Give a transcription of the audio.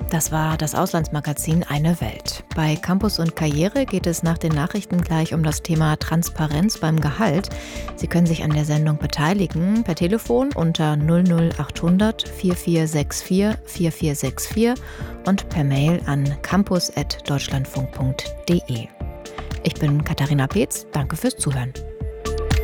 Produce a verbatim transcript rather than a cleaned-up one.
Das war das Auslandsmagazin Eine Welt. Bei Campus und Karriere geht es nach den Nachrichten gleich um das Thema Transparenz beim Gehalt. Sie können sich an der Sendung beteiligen per Telefon unter null null achthundert vierundvierzig vierundvierzig vierundvierzig und per Mail an campus at deutschlandfunk punkt de. Ich bin Katharina Peetz, danke fürs Zuhören.